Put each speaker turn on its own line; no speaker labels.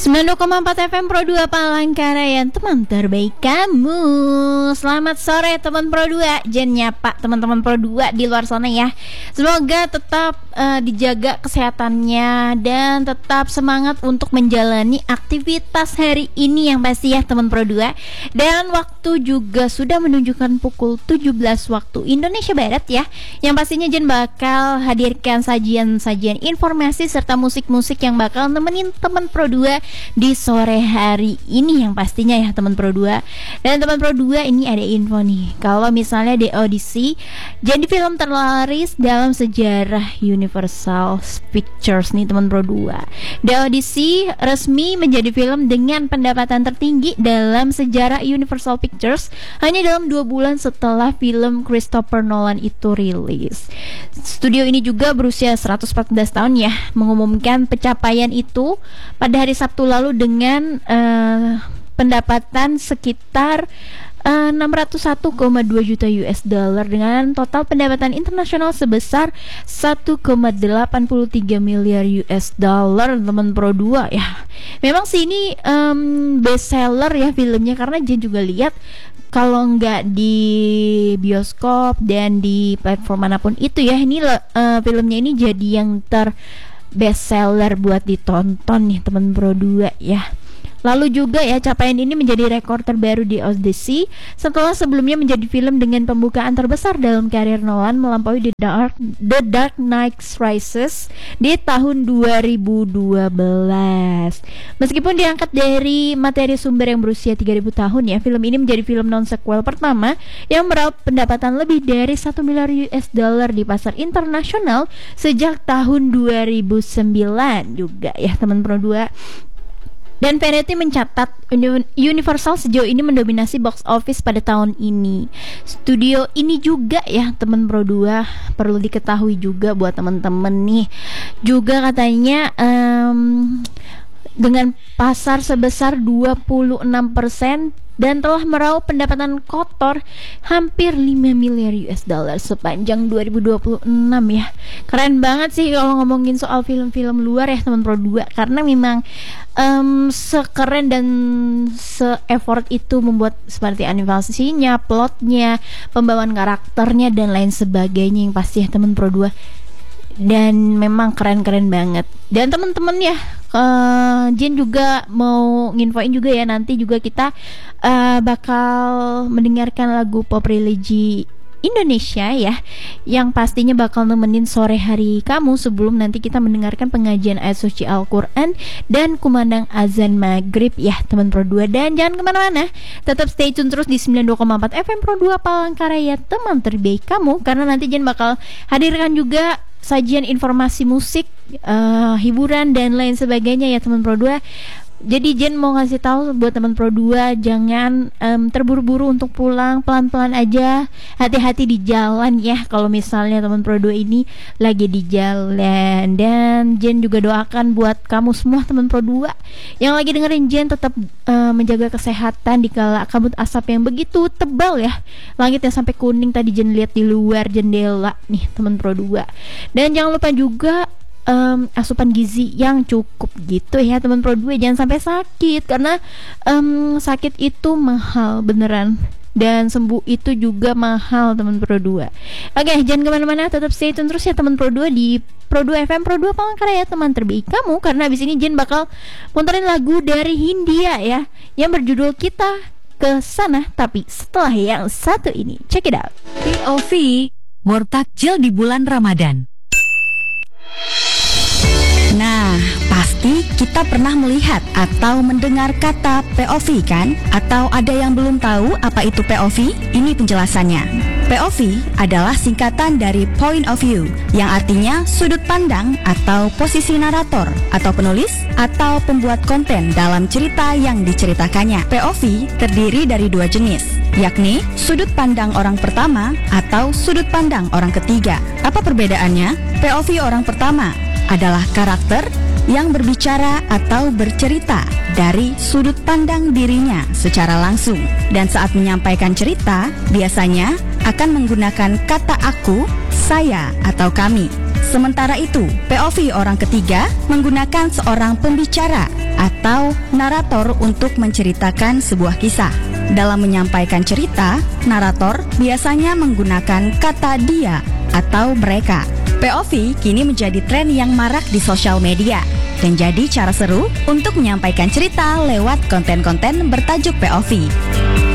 92,4 FM Pro 2 Palangkaraya, teman terbaik kamu. Selamat sore teman Pro 2. Jen nyapa teman-teman Pro 2 di luar sana ya. Semoga tetap dijaga kesehatannya dan tetap semangat untuk menjalani aktivitas hari ini yang pasti ya teman Pro 2. Dan waktu juga sudah menunjukkan pukul 17 waktu Indonesia Barat ya. Yang pastinya Jen bakal hadirkan sajian-sajian informasi serta musik-musik yang bakal nemenin teman Pro 2 di sore hari ini yang pastinya ya teman Pro 2. Dan teman Pro 2 ini ada info nih. Kalau misalnya The Odyssey jadi film terlaris dalam sejarah Universal Pictures nih teman Pro 2. The Odyssey resmi menjadi film dengan pendapatan tertinggi dalam sejarah Universal Pictures hanya dalam 2 bulan setelah film Christopher Nolan itu rilis. Studio ini juga berusia 114 tahun ya, mengumumkan pencapaian itu pada hari Sabtu lalu dengan pendapatan sekitar 601,2 juta US dollar dengan total pendapatan internasional sebesar 1,83 miliar US dollar teman Pro 2 ya. Memang sih ini best seller ya filmnya, karena Jen juga lihat kalau nggak di bioskop dan di platform manapun itu ya, ini filmnya ini jadi yang best seller buat ditonton nih teman Pro 2 ya. Lalu juga ya, capaian ini menjadi rekor terbaru di Odyssey setelah sebelumnya menjadi film dengan pembukaan terbesar dalam karir Nolan melampaui The Dark Knight Rises di tahun 2012. Meskipun diangkat dari materi sumber yang berusia 3000 tahun ya, film ini menjadi film non-sequel pertama yang meraup pendapatan lebih dari 1 miliar US dollar di pasar internasional sejak tahun 2009 juga ya teman Pro 2. Dan Variety mencatat Universal sejauh ini mendominasi box office pada tahun ini. Studio ini juga ya teman Pro 2 perlu diketahui juga buat teman-teman nih. Juga katanya dengan pasar sebesar 26% dan telah meraup pendapatan kotor hampir 5 miliar US dollar sepanjang 2026 ya. Keren banget sih kalau ngomongin soal film-film luar ya teman Pro 2, karena memang sekeren dan se-effort itu membuat seperti animasinya, plotnya, pembawaan karakternya dan lain sebagainya yang pasti ya teman Pro 2. Dan memang keren-keren banget. Dan teman-teman ya, Jen juga mau nginfoin juga ya, nanti juga kita bakal mendengarkan lagu pop religi Indonesia ya, yang pastinya bakal nemenin sore hari kamu sebelum nanti kita mendengarkan pengajian ayat suci Al-Quran dan kumandang azan maghrib ya teman Pro 2. Dan jangan kemana-mana, tetap stay tune terus di 92,4 FM Pro 2 Palangkaraya, teman terbaik kamu, karena nanti Jen bakal hadirkan juga sajian informasi musik, hiburan dan lain sebagainya ya teman Pro 2. Jadi Jen mau ngasih tahu buat teman Pro 2, jangan terburu-buru untuk pulang, pelan-pelan aja, hati-hati di jalan ya kalau misalnya teman Pro 2 ini lagi di jalan. Dan Jen juga doakan buat kamu semua teman Pro 2 yang lagi dengerin Jen tetap menjaga kesehatan di kala kabut asap yang begitu tebal ya, langit yang sampai kuning tadi Jen lihat di luar jendela nih teman Pro 2. Dan jangan lupa juga asupan gizi yang cukup gitu ya teman Pro 2, jangan sampai sakit, karena sakit itu mahal beneran dan sembuh itu juga mahal teman Pro 2. Oke, jangan kemana-mana, tetap stay tune terus ya teman Pro 2 di Pro 2 FM Pro 2 Palangkaraya, teman terbaik kamu, karena abis ini Jen bakal muterin lagu dari Hindia ya yang berjudul Kita ke Sana Tapi Setelah yang satu ini. Check it out.
POV Murtakjil di bulan Ramadan. Nah, pasti kita pernah melihat atau mendengar kata POV kan? Atau ada yang belum tahu apa itu POV? Ini penjelasannya. POV adalah singkatan dari Point of View, yang artinya sudut pandang atau posisi narator atau penulis atau pembuat konten dalam cerita yang diceritakannya. POV terdiri dari 2 jenis, yakni sudut pandang orang pertama atau sudut pandang orang ketiga. Apa perbedaannya? POV orang pertama adalah karakter yang berbicara atau bercerita dari sudut pandang dirinya secara langsung, dan saat menyampaikan cerita biasanya akan menggunakan kata aku, saya, atau kami. Sementara itu, POV orang ketiga menggunakan seorang pembicara atau narator untuk menceritakan sebuah kisah. Dalam menyampaikan cerita, narator biasanya menggunakan kata dia atau mereka. POV kini menjadi tren yang marak di sosial media dan jadi cara seru untuk menyampaikan cerita lewat konten-konten bertajuk POV.